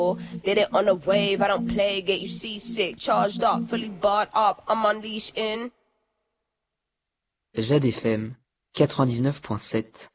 Did it on a wave, I don't play, get you seasick. Charged up, fully barred up, I'm unleashed in. Jade FM 99.7